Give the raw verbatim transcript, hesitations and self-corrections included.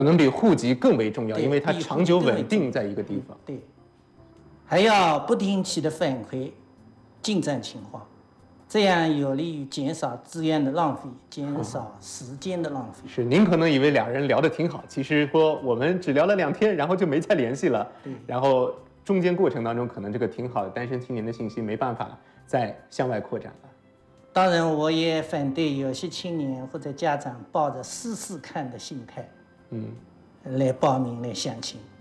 可能比户籍更为重要， 对因为它比长久户籍更为稳定在一个地方。 对，还要不定期的反馈进展情况，这样有利于减少资源的浪费，减少时间的浪费。 是，您可能以为俩人聊得挺好，其实说我们只聊了两天，然后就没再联系了。 对， 然后中间过程当中，可能这个挺好的单身青年的信息没办法再向外扩展了。 当然，我也反对有些青年或者家长抱着试试看的心态， 嗯， 来报名来相亲。